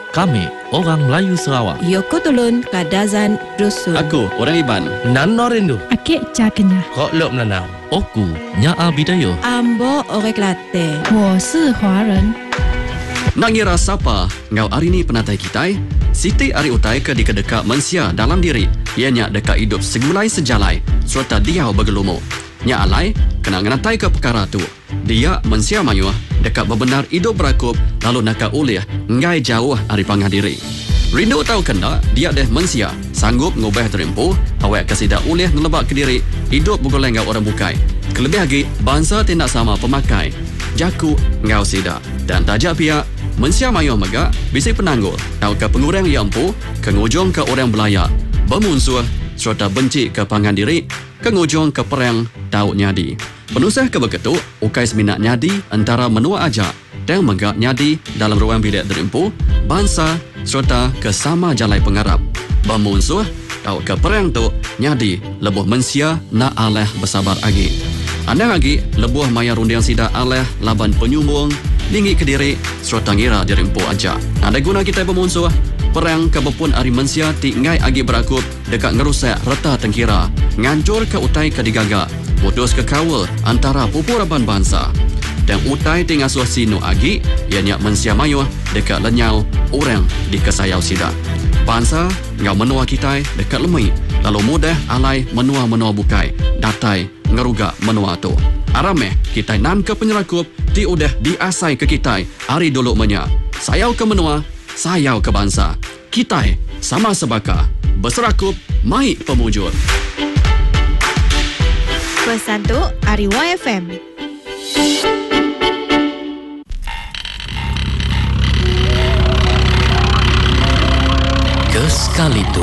Kami orang Melayu Sarawak. Yoko Tulun Kadazan Dusun. Aku orang Iban. Nan Norindu. Akik Cakenya. Kok lop nanau. Oku Nyaa Bidayo. Ambo Orek Latte. 我是华人。 Nak ngira siapa ngau hari ni penatai kita? Siti ari utai ke deka-deka mensia dalam diri. Ianya deka hidup segulai sejalai serta dia bergelumuk. Nya alai kena ngenatai ke perkara tu. Dia mensia mayuh deka bebenar hidup berakup lalu nak ulih ngai jauh ari pangah diri. Rindu tahu kena dia deh mensia sanggup ngubah terimpu awak kasida ulih ngelebak ke diri hidup bergoleng ngau orang bukai. Kelebih lagi bangsa tindak sama pemakai. Jaku ngau sida dan tajak pihak mensia mayuh megak bisik penanggul tahu ke pengurang yang empu ke ngujung ke orang belayak bermusuh serta benci ke pangan diri ke ngujung ke perang tahu nyadi penusah ke begitu ukai seminat nyadi antara menua aja dan megak nyadi dalam ruang bilik terimpu bangsa serta ke sama jalai pengarap bermusuh tahu ke perang tu nyadi lebuh mensia nak aleh bersabar lagi anda lagi lebuh maya rundiang sida aleh laban penyumbung tinggi ke diri serta ngira dirimpu aja. Ada guna kita bermusuh perang kebepun ari mensia tingai agi berakup dekat ngerusak reta tengkira ngancur ke utai ke digagak putus ke kawal antara pupuraban bangsa dan utai tingasuh sinu agi ianya mensia mayuh dekat lenyau orang di kesayau sida bangsa ngau menua kita dekat lemai lalu mudah alai menua-menua bukai datai ngerugak menua tu arameh kita nan ke penyerakup ti udah diasai ke kita hari dulu menya sayau ke menua sayau ke bangsa kita sama sebaka berserakup mai pemujur Pesan tu Ari YFM. Kesekali tu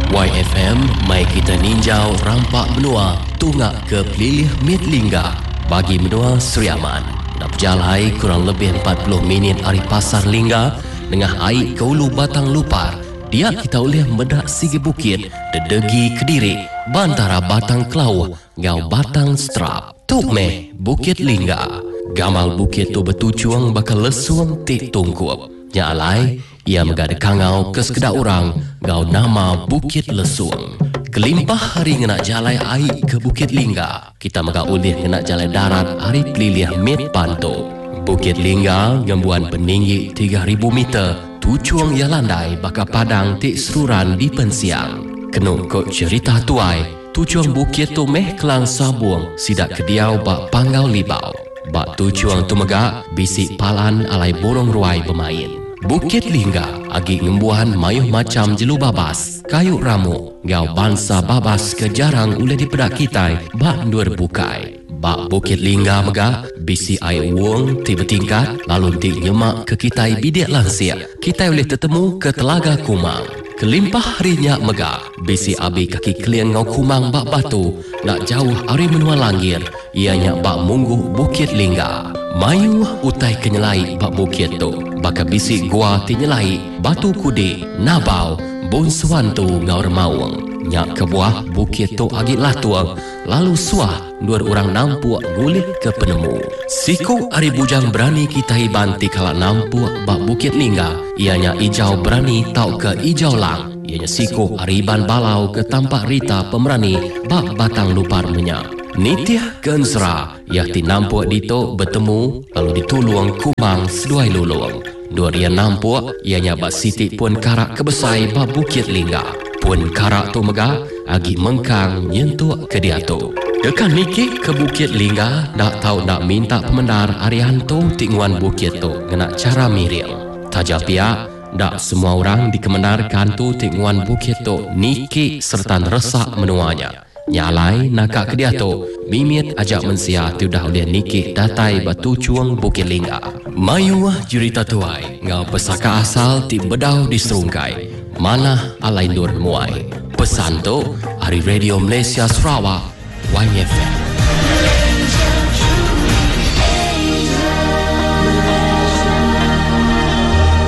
YFM mai kita ninjau rampak benua tungak ke pelilih Midlingga bagi menua Seri Aman. Nak berjalai kurang lebih 40 minit dari Pasar Lingga dengan air ke Ulu Batang Lupar. Dia kita boleh medak sigi bukit, dedegi Kediri, bantara Batang Kelau, ngau Batang Strap. Tuk meh Bukit Lingga. Gamal bukit tu bertujuan bakal lesuang tik tungkup. Nya alai, ia megada kangau ke sekedar orang, ngau nama Bukit Lesuang. Kelimpah hari ngenak jalai air ke Bukit Lingga. Kita megak ulih ngenak jalai darat hari pelilih Mid Panto. Bukit Lingga ngembuan peninggi 3,000 meter. Tujuang ia landai baka padang tik seruran di pensiang. Kenung kok cerita tuai. Tujuang bukit tu meh kelang sabuang. Sidak kediau bak pangau libau. Bak tujuang tu megak bisik palan alai borong ruai bermain. Bukit Lingga agi ngembuhan mayuh macam jelu babas, kayu ramu, ngau bangsa babas ke jarang uleh dipedak kita bak nur bukai. Bak Bukit Lingga megak bisi air uang tiba tingkat lalu tik nyemak ke kita bidik lansia. Kita boleh tertemu ke Telaga Kumang. Kelimpah harinya megak bisi abi kaki klien ngau Kumang bak batu nak jauh ari menua langir ianya bak mungguh Bukit Lingga. Mayuh utai kenyelai bak bukit tu baka bisi gua tinyelai batu kudi nabau bon suantu ngau remawang nyak ke buah bukit tu agit latuang lalu suah dua orang nampuk gulih ke penemu siku ari bujang berani kita hibanti kala nampuk bak Bukit Lingga ianya ijau berani tau ke ijau lang ianya siku ari ban balau ke tampak rita pemerani bak Batang Lupar menyak. Nitiah Genzra yang tinampuk dito bertemu lalu dituluang Kumang seduai luluang. Dua rian nampuk ianya bak sitik pun karak kebesai bak Bukit Lingga. Pun karak tu megak agi mengkang nyentuk ke dia tu. Dekan nikik ke Bukit Lingga nak tahu nak minta pemendar Arianto tinguan bukit tu ngena cara miril. Tajak pihak dak semua orang dikemendarkan tu tinguan bukit tu nikik serta resak menuanya. Nyalai nakak ke dia tu mimit ajak mensia tu dah boleh nikik datai batu cuang Bukit Lingga. Mayuah jurita tuai ngau pesaka asal ti bedau di serungkai mana alai nur muai. Pesan tu hari Radio Malaysia Sarawak YFM.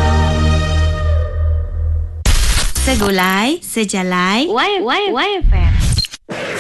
Segulai, sejalai, YFM.